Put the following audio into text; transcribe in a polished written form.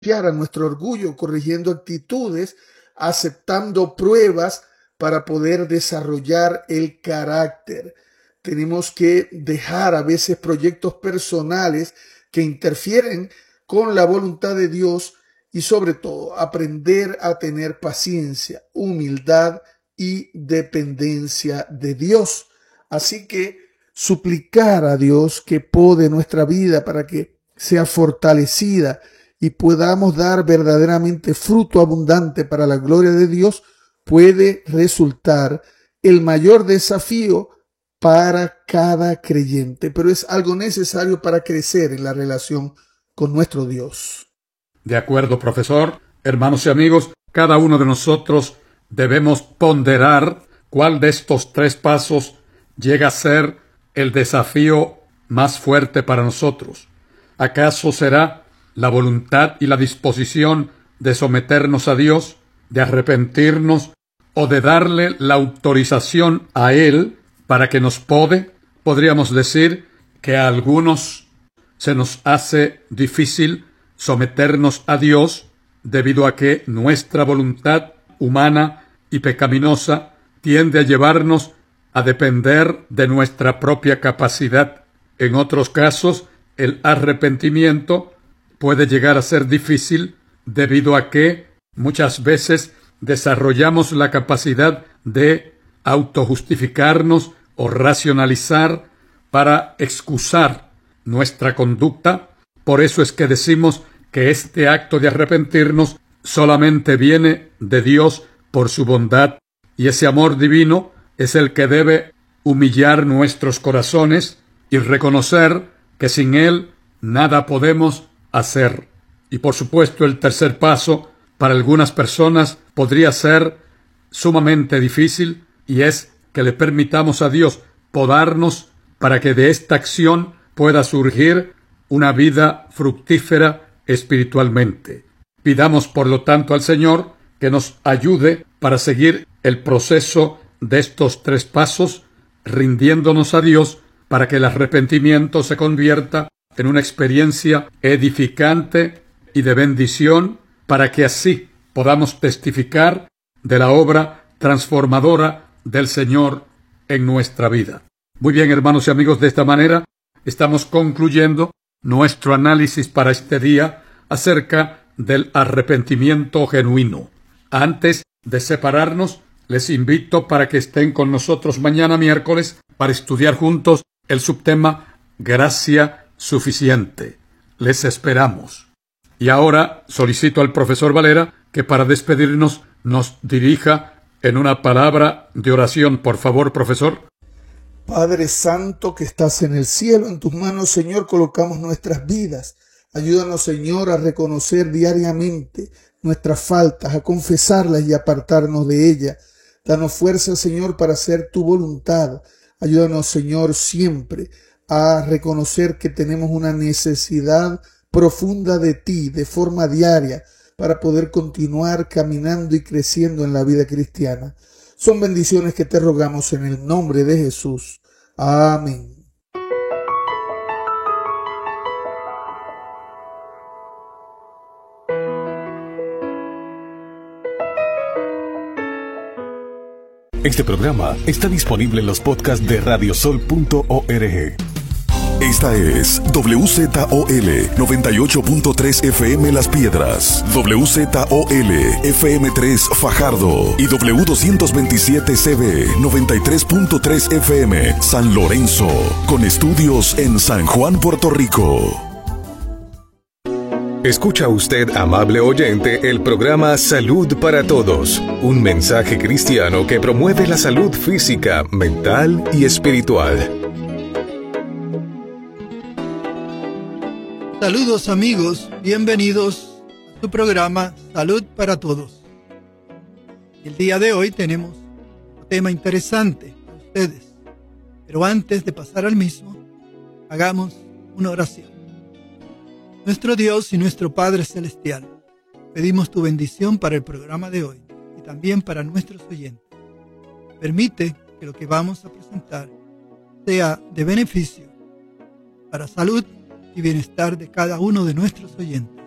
a nuestro orgullo, corrigiendo actitudes, aceptando pruebas para poder desarrollar el carácter. Tenemos que dejar a veces proyectos personales que interfieren con la voluntad de Dios y sobre todo aprender a tener paciencia, humildad y dependencia de Dios. Así que suplicar a Dios que pode nuestra vida para que sea fortalecida y podamos dar verdaderamente fruto abundante para la gloria de Dios puede resultar el mayor desafío para cada creyente, pero es algo necesario para crecer en la relación con nuestro Dios. De acuerdo, profesor. Hermanos y amigos, cada uno de nosotros debemos ponderar cuál de estos 3 pasos llega a ser el desafío más fuerte para nosotros. ¿Acaso será la voluntad y la disposición de someternos a Dios, de arrepentirnos o de darle la autorización a Él para que nos pode? Podríamos decir que a algunos se nos hace difícil someternos a Dios debido a que nuestra voluntad humana y pecaminosa tiende a llevarnos a depender de nuestra propia capacidad. En otros casos, el arrepentimiento puede llegar a ser difícil debido a que muchas veces desarrollamos la capacidad de autojustificarnos o racionalizar para excusar nuestra conducta. Por eso es que decimos que este acto de arrepentirnos solamente viene de Dios por su bondad, y ese amor divino es el que debe humillar nuestros corazones y reconocer que sin Él nada podemos hacer. Y por supuesto, el tercer paso para algunas personas podría ser sumamente difícil, y es que le permitamos a Dios podarnos para que de esta acción pueda surgir una vida fructífera espiritualmente. Pidamos, por lo tanto, al Señor que nos ayude para seguir el proceso de estos 3 pasos, rindiéndonos a Dios para que el arrepentimiento se convierta en una experiencia edificante y de bendición, para que así podamos testificar de la obra transformadora del Señor en nuestra vida. Muy bien, hermanos y amigos, de esta manera estamos concluyendo nuestro análisis para este día acerca del arrepentimiento genuino. Antes de separarnos, les invito para que estén con nosotros mañana miércoles para estudiar juntos el subtema Gracia Suficiente. Les esperamos. Y ahora solicito al profesor Valera que para despedirnos nos dirija en una palabra de oración. Por favor, profesor. Padre Santo que estás en el cielo, en tus manos, Señor, colocamos nuestras vidas. Ayúdanos, Señor, a reconocer diariamente nuestras faltas, a confesarlas y apartarnos de ellas. Danos fuerza, Señor, para hacer tu voluntad. Ayúdanos, Señor, siempre a reconocer que tenemos una necesidad profunda de ti, de forma diaria, para poder continuar caminando y creciendo en la vida cristiana. Son bendiciones que te rogamos en el nombre de Jesús. Amén. Este programa está disponible en los podcasts de radiosol.org. Esta es WZOL 98.3 FM Las Piedras, WZOL FM 3 Fajardo y W227CB 93.3 FM San Lorenzo, con estudios en San Juan, Puerto Rico. Escucha usted, amable oyente, el programa Salud para Todos, un mensaje cristiano que promueve la salud física, mental y espiritual. Saludos amigos, bienvenidos a su programa Salud para Todos. El día de hoy tenemos un tema interesante para ustedes, pero antes de pasar al mismo, hagamos una oración. Nuestro Dios y nuestro Padre Celestial, pedimos tu bendición para el programa de hoy y también para nuestros oyentes. Permite que lo que vamos a presentar sea de beneficio para salud y bienestar de cada uno de nuestros oyentes.